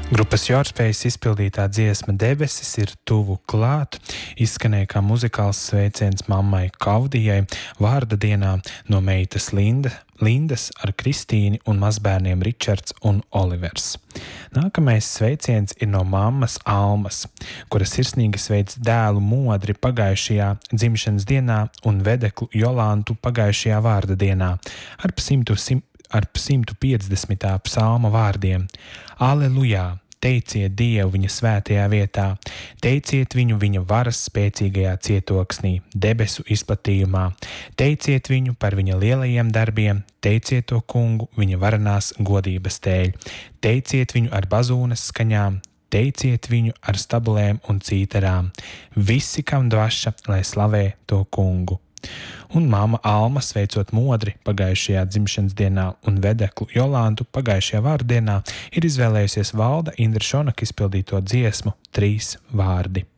Grupas Jorspējas izpildītā dziesma Debesis ir tuvu klāt, izskanēja kā muzikāls sveiciens mammai Kaudijai vārda dienā no meitas Lindas ar Kristīni un mazbērniem Ričards un Olivers. Nākamais sveiciens ir no mammas Almas, kura sirsnīgi sveic dēlu Modri pagājušajā dzimšanas dienā un vedeklu Jolantu pagājušajā vārda dienā ar 150. psalma vārdiem. Alelujā! Teiciet Dievu viņa svētajā vietā, teiciet viņu viņa varas spēcīgajā cietoksnī, debesu izplatījumā, teiciet viņu par viņa lielajiem darbiem, teiciet to kungu viņa varenās godības dēļ, teiciet viņu ar bazūnas skaņām, teiciet viņu ar stabulēm un cītarām, visi, kam dvaša, lai slavē to kungu. Un māma Alma, sveicot Modri pagājušajā dzimšanas dienā un vedeklu Jolantu pagājušajā vārdienā, ir izvēlējusies Valda Indra Šonaka izpildīto dziesmu 3 vārdi.